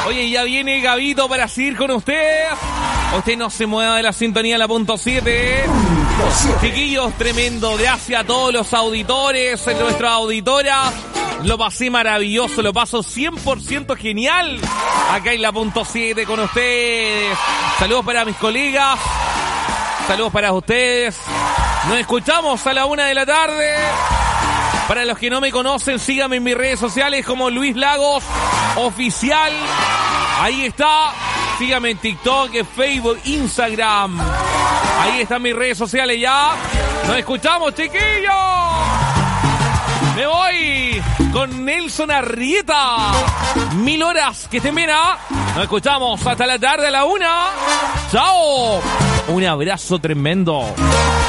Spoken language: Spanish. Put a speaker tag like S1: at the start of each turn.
S1: Oye, ya viene Gabito para seguir con usted. Usted no se mueva de la sintonía de la punto 7. Chiquillos, tremendo. Gracias a todos los auditores, a nuestra auditora. Lo pasé maravilloso, lo paso 100% genial. Acá en la punto 7 con ustedes. Saludos para mis colegas. Saludos para ustedes. Nos escuchamos a la 1 de la tarde. Para los que no me conocen, síganme en mis redes sociales como Luis Lagos Oficial. Ahí está. Síganme en TikTok, en Facebook, Instagram. Ahí están mis redes sociales ya. Nos escuchamos, chiquillos. Me voy con Nelson Arrieta. 1000 horas. Que estén bien, ¿ah? Nos escuchamos hasta la tarde a la 1. ¡Chao! Un abrazo tremendo.